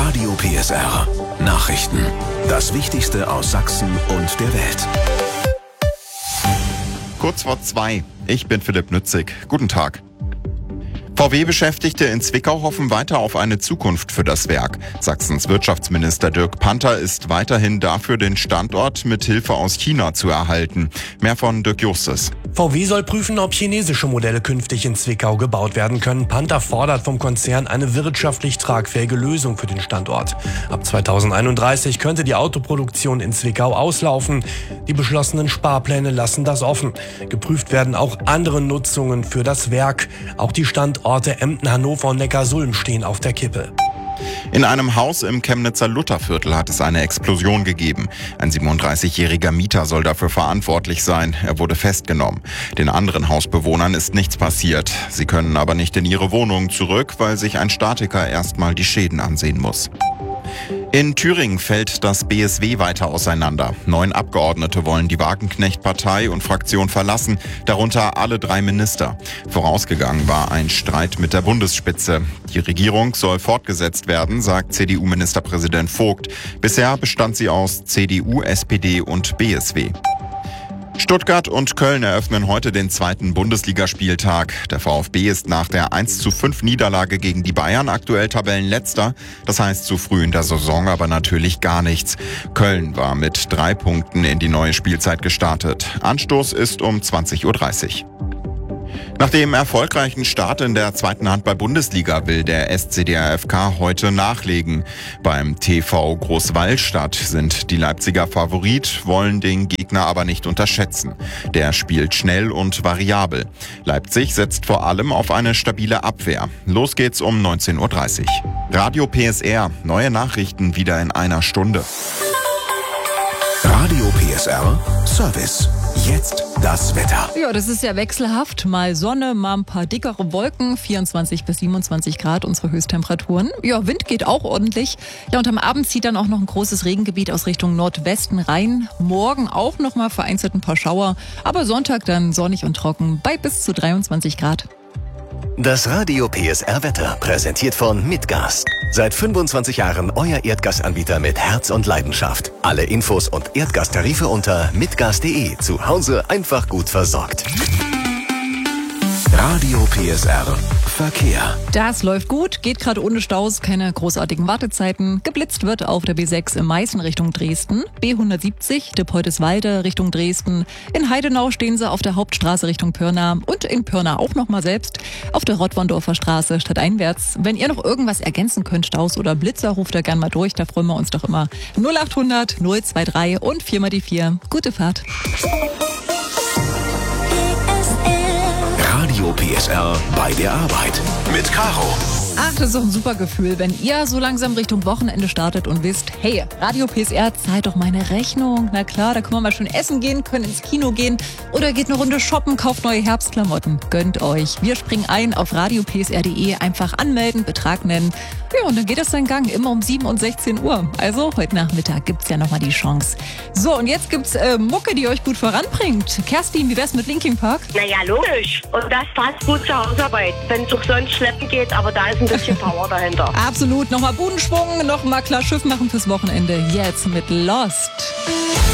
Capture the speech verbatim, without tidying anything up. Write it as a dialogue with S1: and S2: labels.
S1: Radio P S R. Nachrichten. Das Wichtigste aus Sachsen und der Welt.
S2: Kurz vor zwei. Ich bin Philipp Nützig. Guten Tag. V W-Beschäftigte in Zwickau hoffen weiter auf eine Zukunft für das Werk. Sachsens Wirtschaftsminister Dirk Panther ist weiterhin dafür, den Standort mit Hilfe aus China zu erhalten. Mehr von Dirk Justus.
S3: V W soll prüfen, ob chinesische Modelle künftig in Zwickau gebaut werden können. Panther fordert vom Konzern eine wirtschaftlich tragfähige Lösung für den Standort. Ab zweitausendeinunddreißig könnte die Autoproduktion in Zwickau auslaufen. Die beschlossenen Sparpläne lassen das offen. Geprüft werden auch andere Nutzungen für das Werk. Auch die Standorte Emden, Hannover und Neckarsulm stehen auf der Kippe.
S2: In einem Haus im Chemnitzer Lutherviertel hat es eine Explosion gegeben. Ein siebenunddreißigjähriger Mieter soll dafür verantwortlich sein. Er wurde festgenommen. Den anderen Hausbewohnern ist nichts passiert. Sie können aber nicht in ihre Wohnungen zurück, weil sich ein Statiker erstmal die Schäden ansehen muss. In Thüringen fällt das B S W weiter auseinander. Neun Abgeordnete wollen die Wagenknecht-Partei und Fraktion verlassen, darunter alle drei Minister. Vorausgegangen war ein Streit mit der Bundesspitze. Die Regierung soll fortgesetzt werden, sagt C D U-Ministerpräsident Vogt. Bisher bestand sie aus C D U, S P D und B S W. Stuttgart und Köln eröffnen heute den zweiten Bundesligaspieltag. Der VfB ist nach der eins zu fünf Niederlage gegen die Bayern aktuell Tabellenletzter. Das heißt zu früh in der Saison aber natürlich gar nichts. Köln war mit drei Punkten in die neue Spielzeit gestartet. Anstoß ist um zwanzig Uhr dreißig. Nach dem erfolgreichen Start in der zweiten Handball-Bundesliga will der S C D R F K heute nachlegen. Beim T V Großwallstadt sind die Leipziger Favorit, wollen den Gegner aber nicht unterschätzen. Der spielt schnell und variabel. Leipzig setzt vor allem auf eine stabile Abwehr. Los geht's um neunzehn Uhr dreißig. Radio P S R, neue Nachrichten wieder in einer Stunde.
S1: Radio P S R Service. Jetzt das Wetter.
S4: Ja, das ist ja wechselhaft. Mal Sonne, mal ein paar dickere Wolken. vierundzwanzig bis siebenundzwanzig Grad unsere Höchsttemperaturen. Ja, Wind geht auch ordentlich. Ja, und am Abend zieht dann auch noch ein großes Regengebiet aus Richtung Nordwesten rein. Morgen auch noch mal vereinzelt ein paar Schauer. Aber Sonntag dann sonnig und trocken bei bis zu dreiundzwanzig Grad.
S1: Das Radio P S R Wetter präsentiert von Mitgas. Seit fünfundzwanzig Jahren euer Erdgasanbieter mit Herz und Leidenschaft. Alle Infos und Erdgastarife unter mitgas punkt de. Zu Hause einfach gut versorgt. Radio P S R Verkehr.
S4: Das läuft gut, geht gerade ohne Staus, keine großartigen Wartezeiten. Geblitzt wird auf der B sechs in Meißen Richtung Dresden, B hundertsiebzig Dippoldeswalde Richtung Dresden. In Heidenau stehen sie auf der Hauptstraße Richtung Pirna und in Pirna auch nochmal selbst auf der Rottwandorfer Straße stadteinwärts. Wenn ihr noch irgendwas ergänzen könnt, Staus oder Blitzer, ruft da gerne mal durch, da freuen wir uns doch immer. null achthundert null zweiundzwanzig und vier mal die vier. Gute Fahrt.
S1: Radio P S R bei der Arbeit mit Caro.
S4: Ach, das ist doch ein super Gefühl, wenn ihr so langsam Richtung Wochenende startet und wisst, hey, Radio P S R zahlt doch meine Rechnung. Na klar, da können wir mal schön essen gehen, können ins Kino gehen oder geht eine Runde shoppen, kauft neue Herbstklamotten. Gönnt euch. Wir springen ein auf radio p s r punkt de, einfach anmelden, Betrag nennen. Ja, und dann geht das seinen Gang, immer um sieben und sechzehn Uhr. Also heute Nachmittag gibt's ja nochmal die Chance. So, und jetzt gibt's äh, Mucke, die euch gut voranbringt. Kerstin, wie wär's mit Linkin Park?
S5: Naja, logisch. Und das passt gut zur Hausarbeit, wenn es auch sonst schleppen geht, aber da ist ein bisschen Power dahinter.
S4: Absolut. Nochmal Budenschwung, nochmal klar Schiff machen fürs Wochenende. Jetzt mit Lost.